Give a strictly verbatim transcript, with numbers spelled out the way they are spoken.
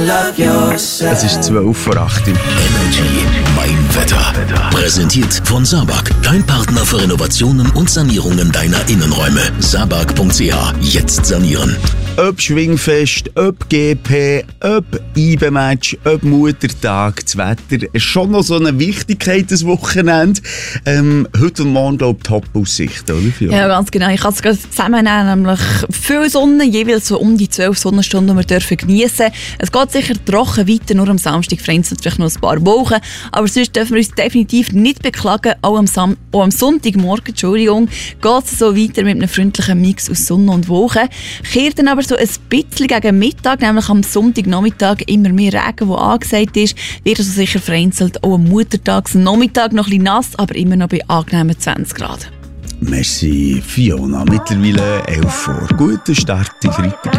love yourself. Es ist zwölf vor acht. Energy Mein Wetter. Präsentiert von Sabag. Dein Partner für Renovationen und Sanierungen deiner Innenräume. Sabag punkt c h. Jetzt sanieren. Ob Schwingfest, ob G P, ob I B M-Match, ob Muttertag, das Wetter ist schon noch so eine Wichtigkeit des Wochenende. Ähm, heute und morgen, glaube ich, Top-Aussicht, oder? Ja, ganz genau. Ich kann es gerade zusammennehmen, nämlich viel Sonne, jeweils so um die zwölf Sonnenstunden, die wir dürfen geniessen. Es geht sicher trocken weiter, nur am Samstag vereinzelt vielleicht noch ein paar Wolken, aber sonst dürfen wir uns definitiv nicht beklagen. Auch am, Sam- auch am Sonntagmorgen, Entschuldigung, geht es so weiter mit einem freundlichen Mix aus Sonne und Wolken. Kehrt dann aber so ein bisschen gegen Mittag, nämlich am Sonntagnachmittag immer mehr Regen, der angesagt ist, wird also sicher vereinzelt auch am Muttertagsnachmittag noch ein bisschen nass, aber immer noch bei angenehmen zwanzig Grad. Merci, Fiona. Mittlerweile elf vor. Guten Start in Freitag.